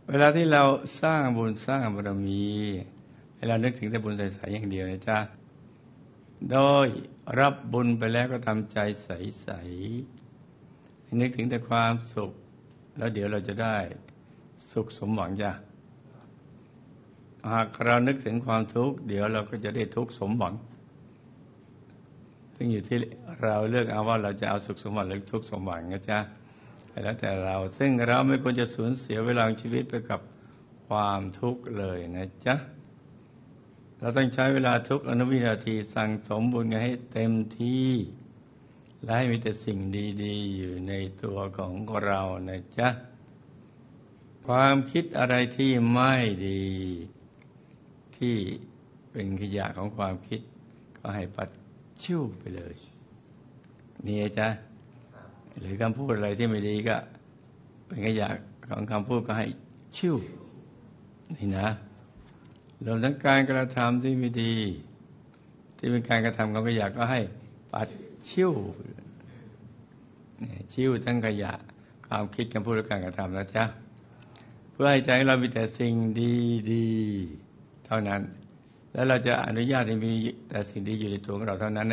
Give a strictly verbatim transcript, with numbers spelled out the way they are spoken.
เวลาที่เราสร้างบุญสร้างบารมีให้เรานึกถึงแต่บุญใสๆอย่างเดียวนะจ๊ะโดยรับบุญไปแล้วก็ทำใจใสๆนึกถึงแต่ความสุขแล้วเดี๋ยวเราจะได้สุขสมหวังจ้ะหากเรานึกถึงความทุกข์เดี๋ยวเราก็จะได้ทุกข์สมหวังซึ่งอยู่ที่เราเลือกเอาว่าเราจะเอาสุขสมหวังหรือทุกข์สมหวังนะจ๊ะแล้วแต่เราซึ่งเราไม่ควรจะสูญเสียเวลาชีวิตไปกับความทุกข์เลยนะจ๊ะเราต้องใช้เวลาทุกอนุวินาทีสั่งสมบุญกันให้เต็มที่และให้มีแต่สิ่งดีๆอยู่ในตัวของเรานะจ๊ะความคิดอะไรที่ไม่ดีที่เป็นขยะของความคิดก็ให้ปัดชิ่วไปเลยนี่จ๊ะหรือคำพูดอะไรที่ไม่ดีก็เป็นขยะของคำพูดก็ให้ชิ่วนี่นะรวมทั้งการกระทำที่ไม่ดีที่เป็นการกระทำของขยะก็ให้ปัดชิ่วชิ่วทั้งขยะความคิดคำพูดและการกระทำนะจ๊ะเพื่อให้ใจเรามีแต่สิ่งดีๆเท่านั้นแล้วเราจะอนุญาตให้มีแต่สิ่งดีอยู่ในตัวของเราเท่านั้น